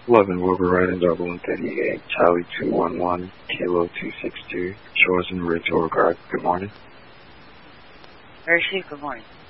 11 Wilbur Riding Double and 38, Charlie 211, Kilo 262, Shores and Ridge, Overguard. Good morning. Very good morning.